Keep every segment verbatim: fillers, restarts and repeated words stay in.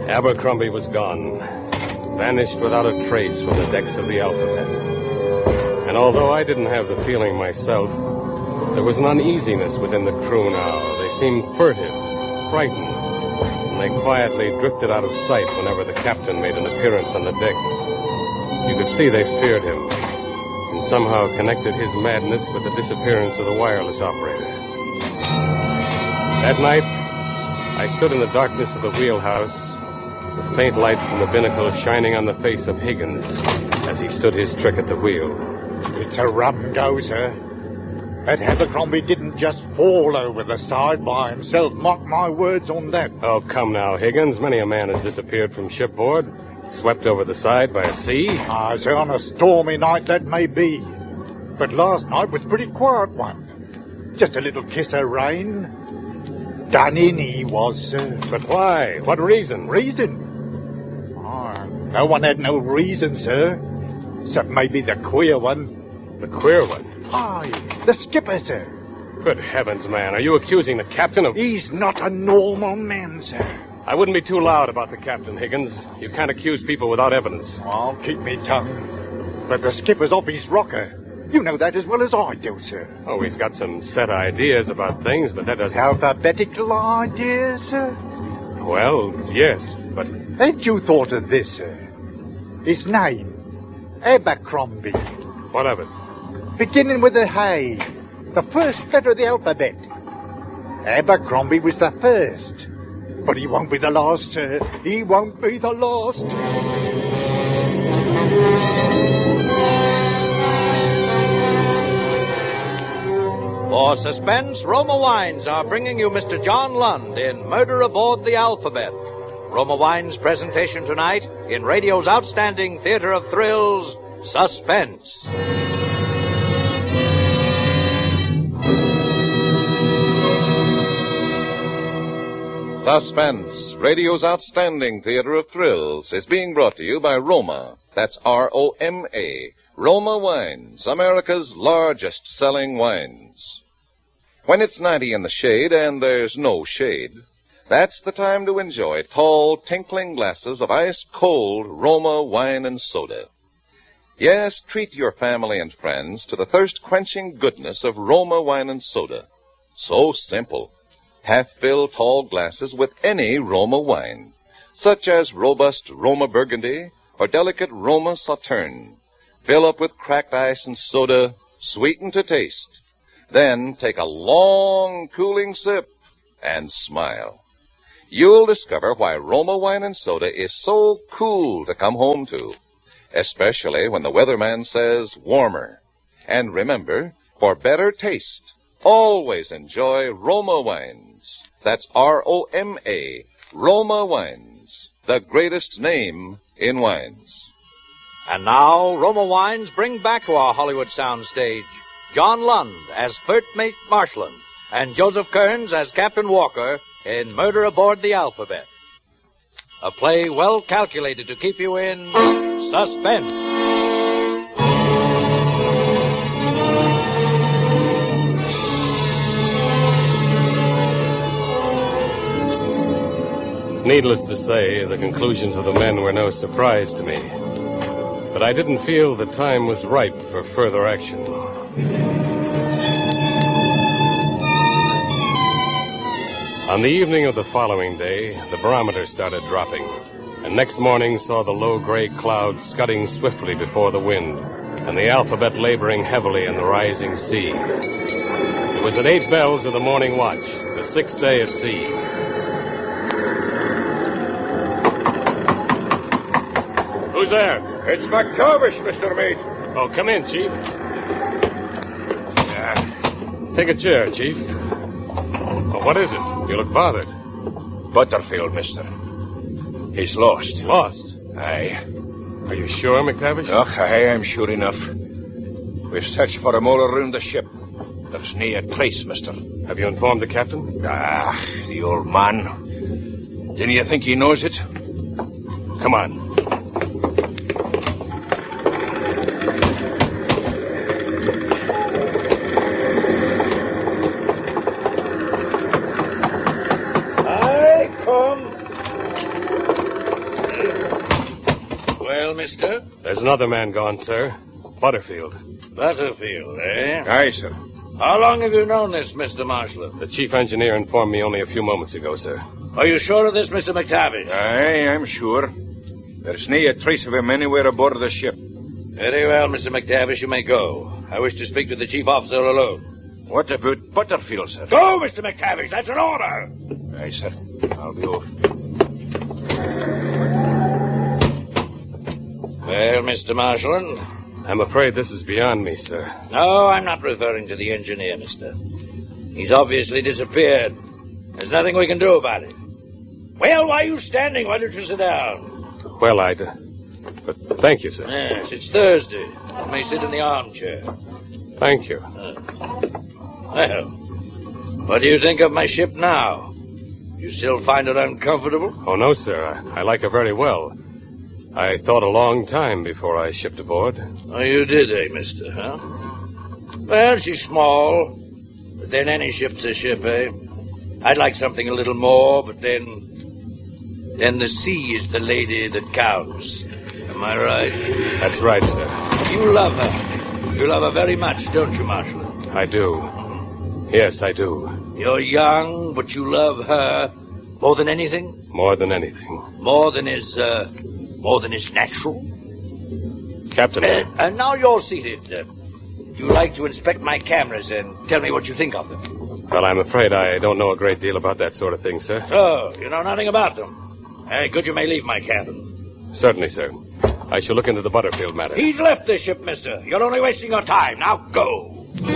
Abercrombie was gone, vanished without a trace from the decks of the Alphabet. And although I didn't have the feeling myself, there was an uneasiness within the crew now. They seemed furtive, frightened, and they quietly drifted out of sight whenever the captain made an appearance on the deck. You could see they feared him, and somehow connected his madness with the disappearance of the wireless operator. That night, I stood in the darkness of the wheelhouse, the faint light from the binnacle shining on the face of Higgins as he stood his trick at the wheel. It's a rum go, sir. That Abercrombie didn't just fall over the side by himself. Mark my words on that. Oh, come now, Higgins. Many a man has disappeared from shipboard, swept over the side by a sea. Ah, sir, on a stormy night that may be. But last night was a pretty quiet one. Just a little kiss of rain. Done in he was, sir. But why? What reason? Reason? Oh, no one had no reason, sir. Except maybe the queer one. The queer one? Aye, the skipper, sir. Good heavens, man. Are you accusing the captain of... He's not a normal man, sir. I wouldn't be too loud about the captain, Higgins. You can't accuse people without evidence. I'll keep me tongue. But the skipper's off his rocker. You know that as well as I do, sir. Oh, he's got some set ideas about things, but that doesn't... Alphabetical ideas, sir? Well, yes, but... Ain't you thought of this, sir? His name. Abercrombie. What of it? Beginning with a hay. The first letter of the alphabet. Abercrombie was the first. But he won't be the last, sir. He won't be the last. For suspense, Roma Wines are bringing you Mister John Lund in Murder Aboard the Alphabet. Roma Wines' presentation tonight in radio's outstanding theater of thrills, Suspense. Suspense, radio's outstanding theater of thrills, is being brought to you by Roma. That's R O M A. Roma Wines, America's largest selling wines. When it's ninety in the shade and there's no shade, that's the time to enjoy tall, tinkling glasses of ice-cold Roma wine and soda. Yes, treat your family and friends to the thirst-quenching goodness of Roma wine and soda. So simple. Half-fill tall glasses with any Roma wine, such as robust Roma Burgundy or delicate Roma Sauterne. Fill up with cracked ice and soda, sweeten to taste. Then take a long, cooling sip and smile. You'll discover why Roma wine and soda is so cool to come home to, especially when the weatherman says warmer. And remember, for better taste, always enjoy Roma wines. That's R O M A, Roma Wines, the greatest name in wines. And now, Roma Wines bring back to our Hollywood soundstage John Lund as First Mate Marshland and Joseph Kearns as Captain Walker in Murder Aboard the Alphabet. A play well calculated to keep you in suspense. Needless to say, the conclusions of the men were no surprise to me. But I didn't feel the time was ripe for further action. On the evening of the following day, the barometer started dropping, and next morning saw the low gray clouds scudding swiftly before the wind, and the Alphabet laboring heavily in the rising sea. It was at eight bells of the morning watch, the sixth day at sea. Who's there? It's McTavish, Mister Mate. Oh, come in, Chief. Uh, take a chair, Chief. Oh, what is it? You look bothered. Butterfield, mister. He's lost. Lost? Aye. Are you sure, McTavish? Och, aye, I'm sure enough. We've searched for him all around the ship. There's nae a trace, mister. Have you informed the captain? Ah, the old man. Didn't you think he knows it? Come on. Well, mister? There's another man gone, sir. Butterfield. Butterfield, eh? Aye, sir. How long have you known this, Mister Marshland? The chief engineer informed me only a few moments ago, sir. Are you sure of this, Mister McTavish? Aye, I'm sure. There's nae a trace of him anywhere aboard the ship. Very well, Mister McTavish, you may go. I wish to speak to the chief officer alone. What about Butterfield, sir? Go, Mister McTavish. That's an order. Aye, sir. I'll be off. Well, Mister Marshland? I'm afraid this is beyond me, sir. No, I'm not referring to the engineer, mister. He's obviously disappeared. There's nothing we can do about it. Well, why are you standing? Why don't you sit down? Well, I'd... Uh, but thank you, sir. Yes, it's Thursday. You may sit in the armchair. Thank you. Uh, well, what do you think of my ship now? You still find it uncomfortable? Oh, no, sir. I, I like her very well. I thought a long time before I shipped aboard. Oh, you did, eh, mister, huh? Well, she's small, but then any ship's a ship, eh? I'd like something a little more, but then... Then the sea is the lady that counts. Am I right? That's right, sir. You love her. You love her very much, don't you, Marshland? I do. Yes, I do. You're young, but you love her more than anything? More than anything. More than is, uh... More than is natural? Captain... Uh, and now you're seated. Uh, would you like to inspect my cameras and tell me what you think of them? Well, I'm afraid I don't know a great deal about that sort of thing, sir. So, you know nothing about them. Uh, good, you may leave my cabin. Certainly, sir. I shall look into the Butterfield matter. He's left the ship, mister. You're only wasting your time. Now go.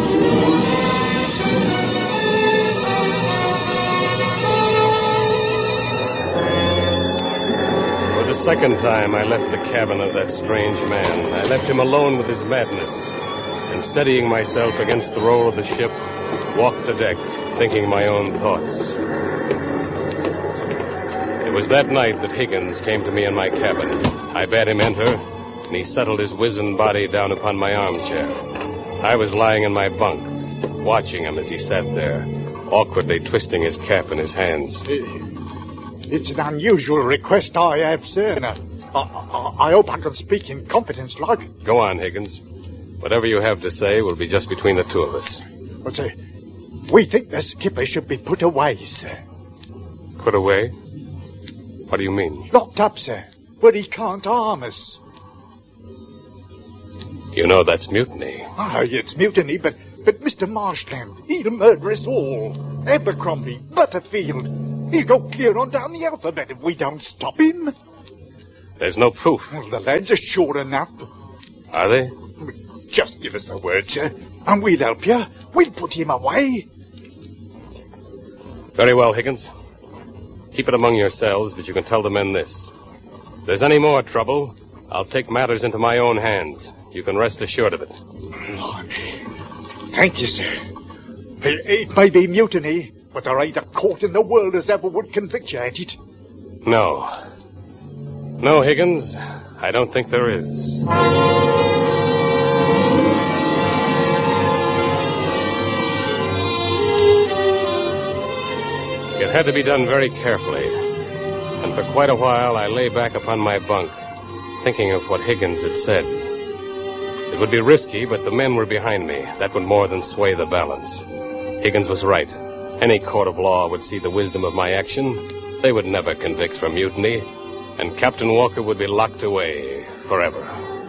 For the second time, I left the cabin of that strange man. I left him alone with his madness, and steadying myself against the roll of the ship, walked the deck, thinking my own thoughts. It was that night that Higgins came to me in my cabin. I bade him enter, and he settled his wizened body down upon my armchair. I was lying in my bunk, watching him as he sat there, awkwardly twisting his cap in his hands. It's an unusual request I have, sir. I, I, I hope I can speak in confidence, like. Go on, Higgins. Whatever you have to say will be just between the two of us. But, sir, we think the skipper should be put away, sir. Put away? What do you mean? Locked up, sir. But he can't harm us. You know that's mutiny. Ah, it's mutiny, but, but Mister Marshland, he'll murder us all. Abercrombie, Butterfield. He'll go clear on down the alphabet if we don't stop him. There's no proof. Well, the lads are sure enough. Are they? Just give us the word, sir, and we'll help you. We'll put him away. Very well, Higgins. Keep it among yourselves, but you can tell the men this. If there's any more trouble, I'll take matters into my own hands. You can rest assured of it. Blimey. Thank you, sir. It, it may be mutiny, but there ain't a court in the world as ever would convict you at it. No. No, Higgins, I don't think there is. It had to be done very carefully, and for quite a while I lay back upon my bunk, thinking of what Higgins had said. It would be risky, but the men were behind me. That would more than sway the balance. Higgins was right. Any court of law would see the wisdom of my action. They would never convict for mutiny, and Captain Walker would be locked away forever.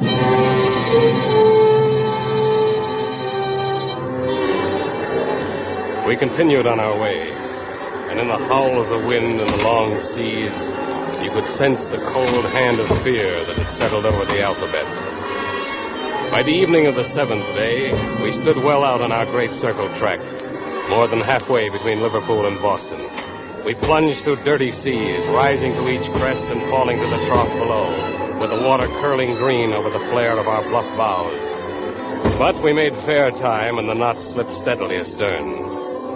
We continued on our way, and in the howl of the wind and the long seas, you could sense the cold hand of fear that had settled over the alphabet. By the evening of the seventh day, we stood well out on our great circle track, more than halfway between Liverpool and Boston. We plunged through dirty seas, rising to each crest and falling to the trough below, with the water curling green over the flare of our bluff bows. But we made fair time, and the knot slipped steadily astern.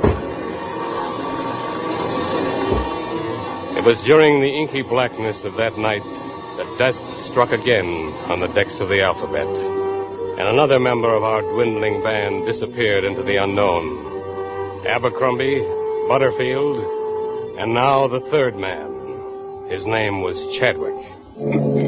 It was during the inky blackness of that night that death struck again on the decks of the Alphabet, and another member of our dwindling band disappeared into the unknown. Abercrombie, Butterfield, and now the third man. His name was Chadwick.